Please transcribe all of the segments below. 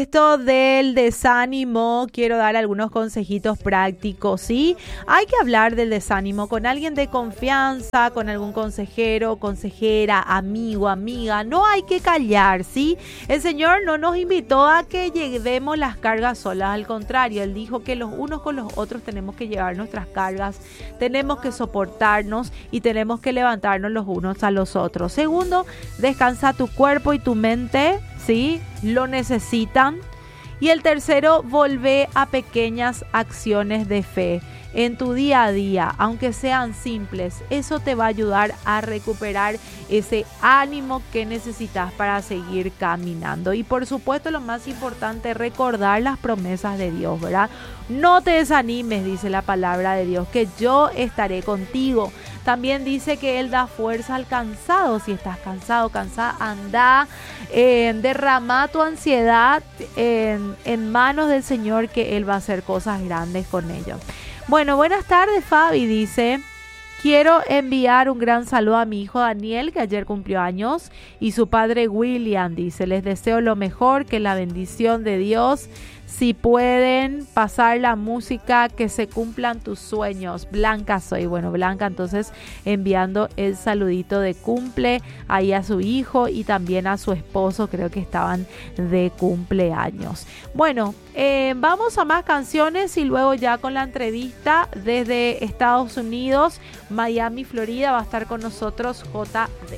Esto del desánimo, quiero dar algunos consejitos prácticos, ¿sí? Hay que hablar del desánimo con alguien de confianza, con algún consejero, consejera, amigo, amiga. No hay que callar, ¿sí? El Señor no nos invitó a que llevemos las cargas solas, al contrario, Él dijo que los unos con los otros tenemos que llevar nuestras cargas, tenemos que soportarnos y tenemos que levantarnos los unos a los otros. Segundo, descansa tu cuerpo y tu mente, ¿sí? Lo necesitan. Y el tercero, volvé a pequeñas acciones de fe en tu día a día, aunque sean simples. Eso te va a ayudar a recuperar ese ánimo que necesitas para seguir caminando. Y por supuesto, lo más importante, recordar las promesas de Dios, ¿verdad? No te desanimes, dice la palabra de Dios, que yo estaré contigo. También dice que Él da fuerza al cansado. Si estás cansado, cansada, anda, derrama tu ansiedad en manos del Señor, que Él va a hacer cosas grandes con ello. Bueno, buenas tardes, Fabi, dice: quiero enviar un gran saludo a mi hijo Daniel, que ayer cumplió años, y su padre William, dice: les deseo lo mejor, que la bendición de Dios. Si pueden pasar la música, que se cumplan tus sueños. Blanca soy. Bueno, Blanca, entonces enviando el saludito de cumple ahí a su hijo y también a su esposo, creo que estaban de cumpleaños. Bueno, vamos a más canciones y luego ya con la entrevista desde Estados Unidos, Miami, Florida, va a estar con nosotros JD.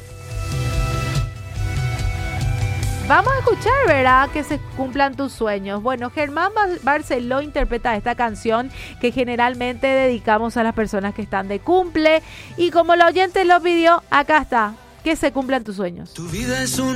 Vamos a escuchar, ¿verdad? Que se cumplan tus sueños. Bueno, Germán Barceló interpreta esta canción que generalmente dedicamos a las personas que están de cumple. Y como la oyente lo pidió, acá está. Que se cumplan tus sueños. Tu vida es un